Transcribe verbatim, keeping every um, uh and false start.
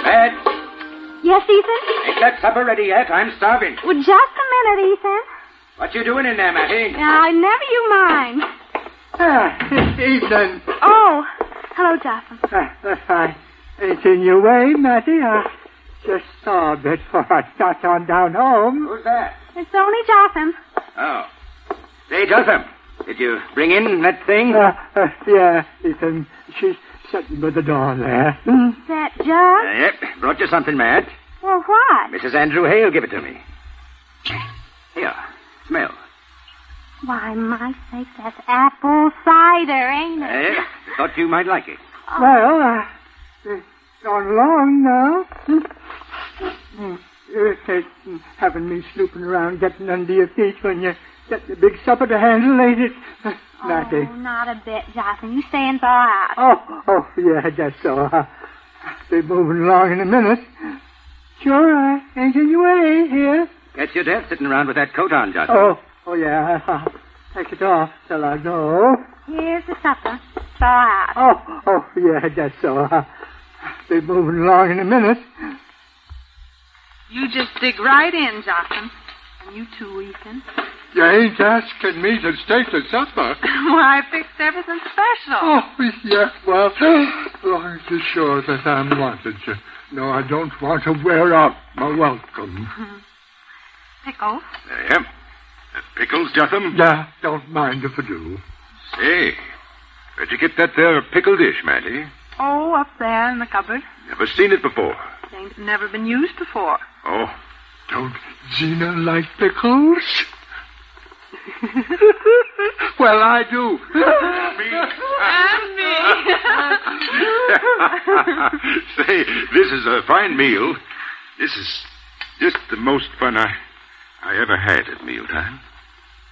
Pat? Yes, Ethan? Ain't that supper ready yet? I'm starving. Well, just a minute, Ethan. What you doing in there, Matty? Now, never you mind. Ah, Ethan. Oh, hello, Jocelyn. Ah, that's fine. It's in your way, Matty. I just saw a bit before I got on down home. Who's that? It's only Jocelyn. Oh. Say, Jotham, did you bring in that thing? Uh, uh, yeah, Ethan. She's sitting by the door there. Is that Jug? Uh, yep. Brought you something, Matt. Well, what? Missus Andrew Hale give it to me. Here. Smell. Why, my sake, that's apple cider, ain't it? Eh? Thought you might like it. Oh. Well, uh, it's gone along now. Hmm. Irritating having me snooping around getting under your feet when you get the big supper to handle, ain't it? Matty. Oh, not a bit, Jocelyn. You stay and thaw out. Oh, oh, yeah, I guess so. I'll be moving along in a minute. Sure, I ain't in your way here. Catch your death sitting around with that coat on, Jotham. Oh, oh, yeah. I'll take it off till I go. Here's the supper. Thaw out. Oh, oh, yeah, I guess so. I'll be moving along in a minute. You just dig right in, Jocelyn. And you too, Ethan. You ain't asking me to stay to supper. Why, I fixed everything special. Oh, yeah, well, as long as you're sure that I'm wanted. You know, I don't want to wear out my welcome. Pickles? Yeah. Uh, pickles, Jotham? Yeah, don't mind if I do. Say, where'd you get that there pickle dish, Matty? Oh, up there in the cupboard. Never seen it before. Ain't never been used before. Oh. Don't Gina like pickles? Well, I do. And me. Say, this is a fine meal. This is just the most fun I, I ever had at mealtime.